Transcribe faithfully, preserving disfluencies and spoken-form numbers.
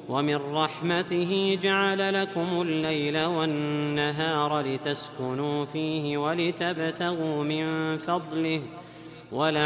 ومن رحمته جعل لكم الليل والنهار لتسكنوا فيه ولتبتغوا من فضله